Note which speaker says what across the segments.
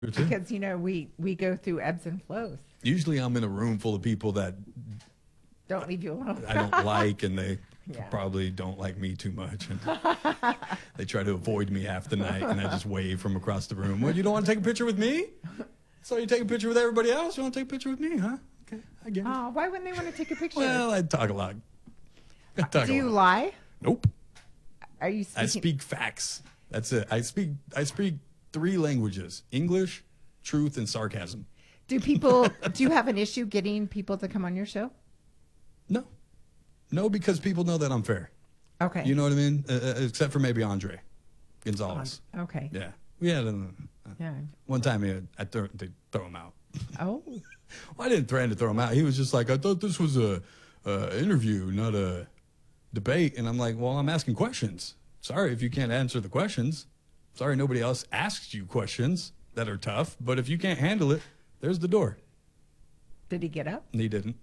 Speaker 1: Because, we go through ebbs and flows.
Speaker 2: Usually I'm in a room full of people that
Speaker 1: don't leave you alone.
Speaker 2: I don't like, and they probably don't like me too much. And they try to avoid me half the night, and I just wave from across the room. Well, you don't want to take a picture with me? So you take a picture with everybody else? You want to take a picture with me, huh? Okay, I get it.
Speaker 1: Oh, why wouldn't they want to take a picture?
Speaker 2: Well, I talk a lot.
Speaker 1: Do you lie?
Speaker 2: Nope.
Speaker 1: Are you speaking?
Speaker 2: I speak facts. That's it. I speak 3 languages: English, truth, and sarcasm.
Speaker 1: Do you have an issue getting people to come on your show?
Speaker 2: No, because people know that I'm fair.
Speaker 1: Okay.
Speaker 2: You know what I mean? Except for maybe Andre Gonzalez.
Speaker 1: Okay.
Speaker 2: Yeah. We had one time they throw him out.
Speaker 1: Oh.
Speaker 2: Well, I didn't threaten to throw him out. He was just like, I thought this was a interview, not a debate. And I'm like, well, I'm asking questions. Sorry if you can't answer the questions. Sorry nobody else asks you questions that are tough. But if you can't handle it, there's the door.
Speaker 1: Did he get up?
Speaker 2: He didn't.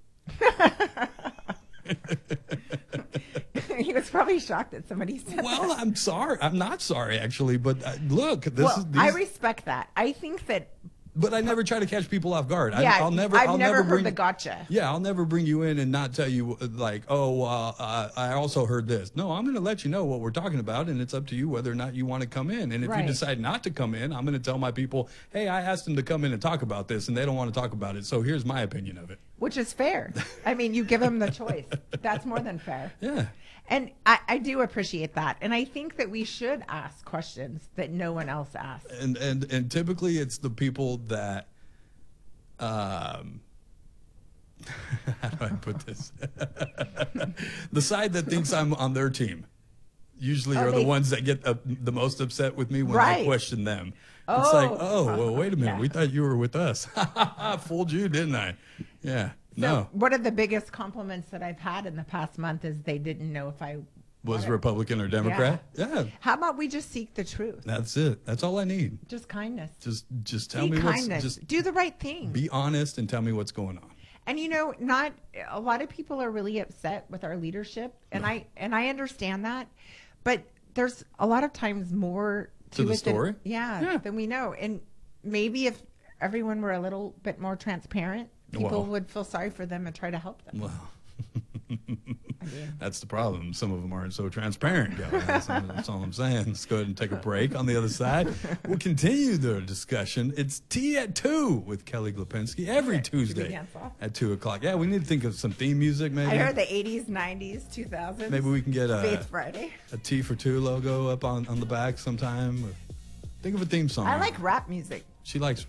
Speaker 1: He was probably shocked that somebody said
Speaker 2: Well,
Speaker 1: that.
Speaker 2: I'm sorry. I'm not sorry, actually. But look,
Speaker 1: I respect that. I think that.
Speaker 2: But I never try to catch people off guard.
Speaker 1: Yeah,
Speaker 2: I'll never
Speaker 1: heard the gotcha.
Speaker 2: Yeah, I'll never bring you in and not tell you, like, I also heard this. No, I'm going to let you know what we're talking about, and it's up to you whether or not you want to come in. And if you decide not to come in, I'm going to tell my people, hey, I asked them to come in and talk about this, and they don't want to talk about it, so here's my opinion of it.
Speaker 1: Which is fair. I mean, you give them the choice. That's more than fair.
Speaker 2: Yeah.
Speaker 1: And I do appreciate that. And I think that we should ask questions that no one else asks.
Speaker 2: And typically it's the people that, how do I put this? The side that thinks I'm on their team usually are the ones that get the most upset with me when I question them. It's like, well, wait a minute. Yeah. We thought you were with us. Fooled you, didn't I? Yeah. No.
Speaker 1: One of the biggest compliments that I've had in the past month is they didn't know if I
Speaker 2: was Republican or Democrat. Yeah.
Speaker 1: How about we just seek the truth?
Speaker 2: That's it. That's all I need.
Speaker 1: Just kindness.
Speaker 2: Just tell me
Speaker 1: kindness. Just do the right thing.
Speaker 2: Be honest and tell me what's going on.
Speaker 1: And not a lot of people are really upset with our leadership, and I understand that, but there's a lot of times more to
Speaker 2: the story.
Speaker 1: Than we know. And maybe if everyone were a little bit more transparent, people would feel sorry for them and try to help them.
Speaker 2: Well, that's the problem. Some of them aren't so transparent, guys. That's all I'm saying. Let's go ahead and take a break. On the other side, we'll continue the discussion. It's Tea at 2 with Kelly Glupinski every Tuesday at 2 o'clock. Yeah, we need to think of some theme music, maybe.
Speaker 1: I heard the 80s, 90s, 2000s.
Speaker 2: Maybe we can get
Speaker 1: Faith Friday.
Speaker 2: A Tea for 2 logo up on the back sometime. Think of a theme song.
Speaker 1: I like rap music.
Speaker 2: She likes...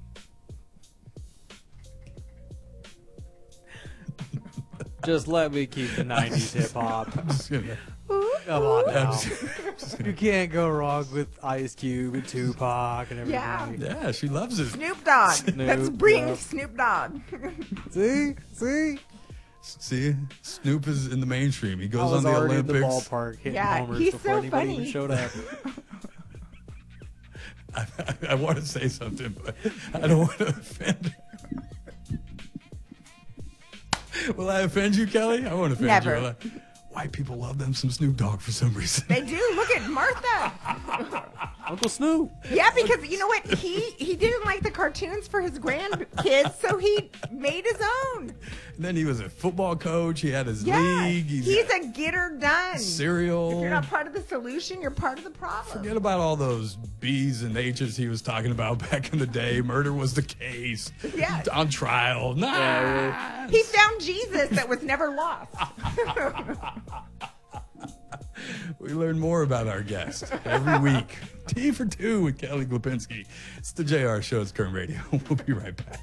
Speaker 3: Just let me keep the 90s hip hop. Come on now. You can't go wrong with Ice Cube and Tupac and everything.
Speaker 2: Yeah, she loves it.
Speaker 1: Snoop Dogg. Let's bring Snoop Dogg.
Speaker 3: See?
Speaker 2: Snoop is in the mainstream. He goes on the Olympics.
Speaker 3: In the ballpark hitting homers
Speaker 1: he's
Speaker 3: before
Speaker 1: so
Speaker 3: anybody
Speaker 1: funny.
Speaker 3: even showed up.
Speaker 2: I want to say something, but I don't want to offend her. Will I offend you, Kelly? I won't offend
Speaker 1: Never.
Speaker 2: you. White people love them some Snoop Dogg for some reason.
Speaker 1: They do. Look at Martha.
Speaker 3: Uncle Snoop.
Speaker 1: Yeah, because you know what? He didn't like the cartoons for his grandkids, so he made his own.
Speaker 2: And then he was a football coach. He had his league.
Speaker 1: He's a getter done.
Speaker 2: Cereal.
Speaker 1: If you're not part of the solution, you're part of the problem.
Speaker 2: Forget about all those B's and H's he was talking about back in the day. Murder was the case.
Speaker 1: Yeah.
Speaker 2: On trial. Nah.
Speaker 1: He found Jesus that was never lost.
Speaker 2: We learn more about our guest every week. Tea for 2 with Kelly Glupinski. It's the JR Show. It's Current Radio. We'll be right back.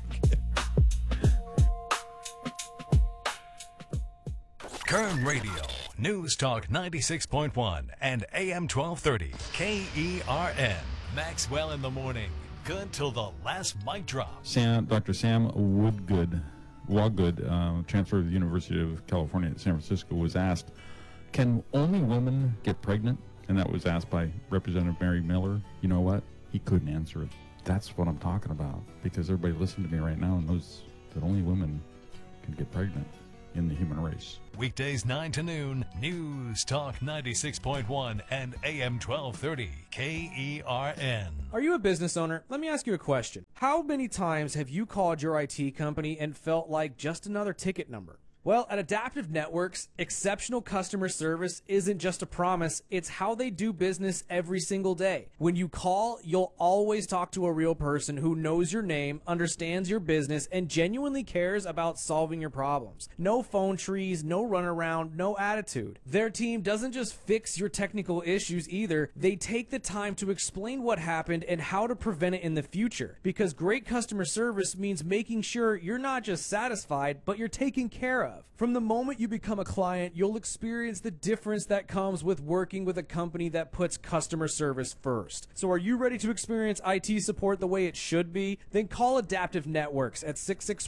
Speaker 4: Current Radio, News Talk 96.1 and AM 1230, KERN. Maxwell in the morning. Good till the last mic drop.
Speaker 5: Dr. Sam Woggood, chancellor of the University of California at San Francisco, was asked, can only women get pregnant? And that was asked by Representative Mary Miller. You know what? He couldn't answer it. That's what I'm talking about, because everybody listening to me right now knows that only women can get pregnant. in the human race.
Speaker 4: Weekdays 9 to noon, News Talk 96.1 and AM 1230 KERN.
Speaker 6: Are you a business owner? Let me ask you a question. How many times have you called your IT company and felt like just another ticket number? Well, at Adaptive Networks, exceptional customer service isn't just a promise, it's how they do business every single day. When you call, you'll always talk to a real person who knows your name, understands your business, and genuinely cares about solving your problems. No phone trees, no runaround, no attitude. Their team doesn't just fix your technical issues either, they take the time to explain what happened and how to prevent it in the future. Because great customer service means making sure you're not just satisfied, but you're taken care of. From the moment you become a client, you'll experience the difference that comes with working with a company that puts customer service first. So are you ready to experience IT support the way it should be? Then call Adaptive Networks at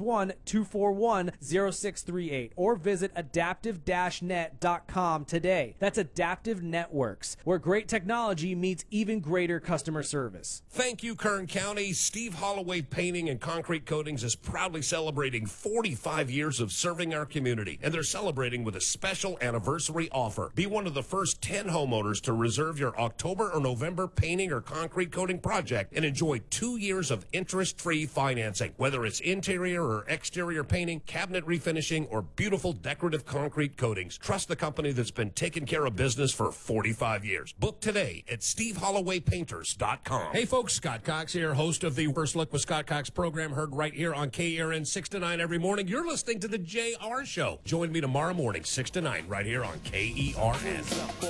Speaker 6: 661-241-0638 or visit adaptive-net.com today. That's Adaptive Networks, where great technology meets even greater customer service.
Speaker 7: Thank you, Kern County. Steve Holloway Painting and Concrete Coatings is proudly celebrating 45 years of serving our community, and they're celebrating with a special anniversary offer. Be one of the first 10 homeowners to reserve your October or November painting or concrete coating project and enjoy 2 years of interest-free financing. Whether it's interior or exterior painting, cabinet refinishing, or beautiful decorative concrete coatings, trust the company that's been taking care of business for 45 years. Book today at SteveHollowayPainters.com. Hey folks, Scott Cox here, host of the First Look with Scott Cox program, heard right here on KRN 6 to 9 every morning. You're listening to the JR Show. Join me tomorrow morning, 6 to 9, right here on KERN.